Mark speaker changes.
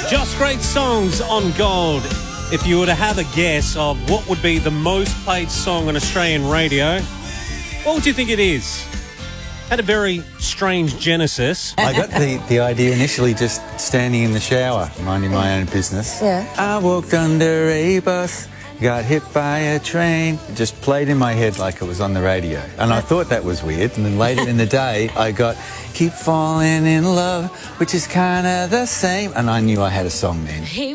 Speaker 1: Just Great Songs on Gold. If you were to have a guess of what would be the most played song on Australian radio, what would you think it is? Had a very strange genesis.
Speaker 2: I got the idea initially just standing in the shower, minding my own business.
Speaker 3: Yeah.
Speaker 2: I walked under a bus, got hit by a train. It just played in my head like it was on the radio. And I thought that was weird. And then later in the day, I got Keep Falling in Love, which is kind of the same. And I knew I had a song then.